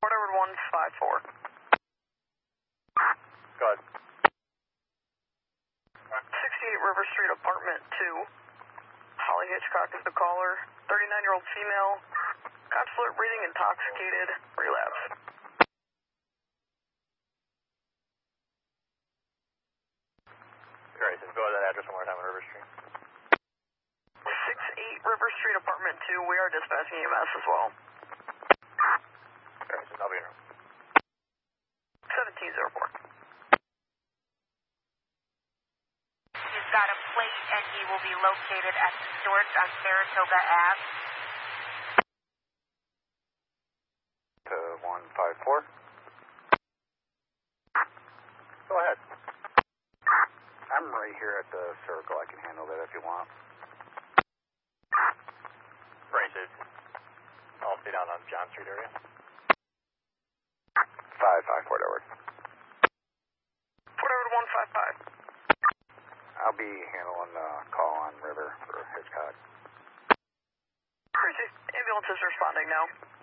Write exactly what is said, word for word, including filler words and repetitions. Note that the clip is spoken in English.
Fort Edward one five four. Go ahead. sixty-eight River Street, apartment two. Holly Hitchcock is the caller. thirty-nine-year-old female. Consulate breathing intoxicated. Relapse. Great, so go to that address one more time on River Street. sixty-eight River Street, apartment two. We are dispatching E M S as well. Great, so I'll be in room. seventeen oh four. He's got a plate and he will be located at the storage on Saratoga Ave. To one five four. Go ahead. I'm right here at the circle. I can handle that if you want. Right, dude. I'll stay down on John Street area. five five Fort Edward. Fort Edward one five five. I'll be handling the call on River for Hitchcock. Crazy. Ambulance is responding now.